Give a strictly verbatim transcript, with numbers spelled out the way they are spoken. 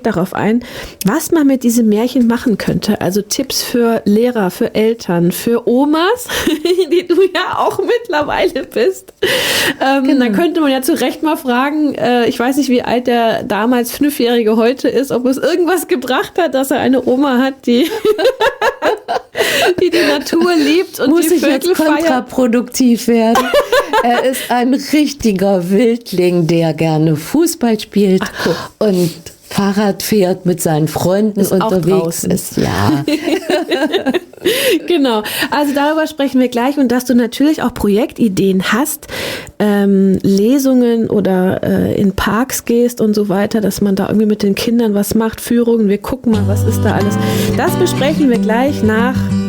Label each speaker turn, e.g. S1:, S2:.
S1: darauf ein, was man mit diesem Märchen machen könnte. Also Tipps für Lehrer, für Eltern, für Omas, die du ja auch mittlerweile bist. Ähm, genau. Dann könnte man ja zu Recht mal fragen, äh, ich weiß nicht, wie alt der damals Fünfjährige heute ist, ob es irgendwas gebracht hat, dass er eine Oma hat, die die, die Natur liebt und
S2: Muss
S1: die
S2: ich
S1: Vögel
S2: jetzt kontraproduktiv werden? Er ist ein richtiger Wildling, der gerne Fußball spielt
S1: Ach,
S2: und Fahrrad fährt, mit seinen Freunden
S1: ist
S2: unterwegs ist. Ja.
S1: Genau, also darüber sprechen wir gleich und dass du natürlich auch Projektideen hast, ähm, Lesungen oder äh, in Parks gehst und so weiter, dass man da irgendwie mit den Kindern was macht, Führungen, wir gucken mal, was ist da alles. Das besprechen wir gleich nach